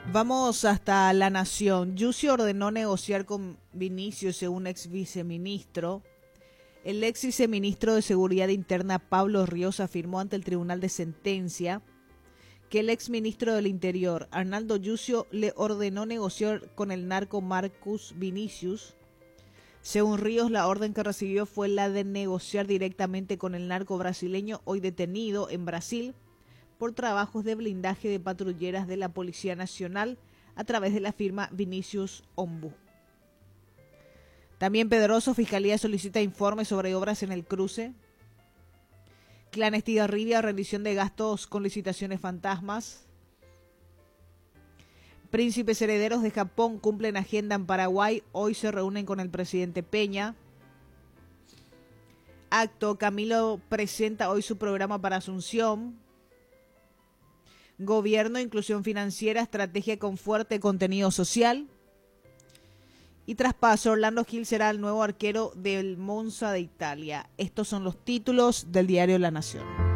Vamos hasta La Nación. Yussi ordenó negociar con Vinicius, según ex viceministro. El ex viceministro de Seguridad Interna, Pablo Ríos, afirmó ante el Tribunal de Sentencia que el ex ministro del Interior, Arnaldo Yussi, le ordenó negociar con el narco Marcus Vinicius. Según Ríos, la orden que recibió fue la de negociar directamente con el narco brasileño, hoy detenido en Brasil, por trabajos de blindaje de patrulleras de la Policía Nacional a través de la firma Vinicius Ombu. También Pedroso, Fiscalía solicita informes sobre obras en el cruce. Clan Estigarribia, rendición de gastos con licitaciones fantasmas. Príncipes herederos de Japón cumplen agenda en Paraguay, hoy se reúnen con el presidente Peña. Acto, Camilo presenta hoy su programa para Asunción. Gobierno, inclusión financiera, estrategia con fuerte contenido social. Y traspaso, Orlando Gil será el nuevo arquero del Monza de Italia. Estos son los títulos del diario La Nación.